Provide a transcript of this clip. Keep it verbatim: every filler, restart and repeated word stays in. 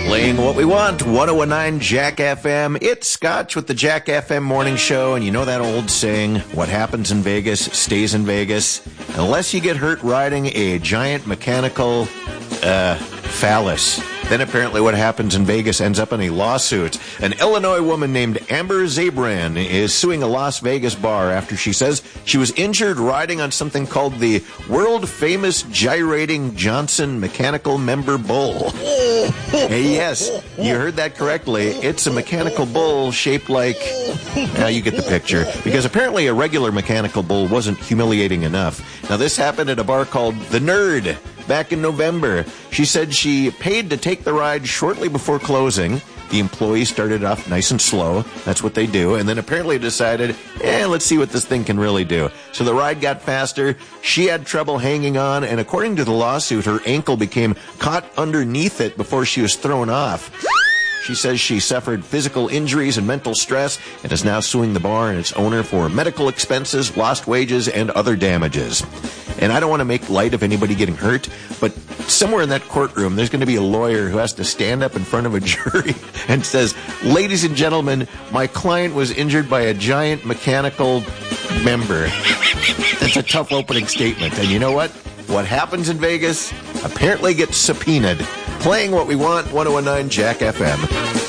Playing what we want, one oh one nine Jack F M. It's Scotch with the Jack F M Morning Show, and you know that old saying, what happens in Vegas stays in Vegas, unless you get hurt riding a giant mechanical uh, phallus. Then apparently what happens in Vegas ends up in a lawsuit. An Illinois woman named Amber Zabran is suing a Las Vegas bar after she says she was injured riding on something called the world-famous gyrating Johnson mechanical member bull. Hey, yes, you heard that correctly. It's a mechanical bull shaped like... Now you get the picture. Because apparently a regular mechanical bull wasn't humiliating enough. Now this happened at a bar called The Nerd back in November. She said she paid to take the ride shortly before closing. The employee started off nice and slow. That's what they do. And then apparently decided, eh, let's see what this thing can really do. So the ride got faster. She had trouble hanging on. And according to the lawsuit, her ankle became caught underneath it before she was thrown off. She says she suffered physical injuries and mental stress and is now suing the bar and its owner for medical expenses, lost wages, and other damages. And I don't want to make light of anybody getting hurt, but somewhere in that courtroom, there's going to be a lawyer who has to stand up in front of a jury and says, ladies and gentlemen, my client was injured by a giant mechanical member. That's a tough opening statement. And you know what? What happens in Vegas apparently gets subpoenaed. Playing what we want, one oh one nine Jack F M.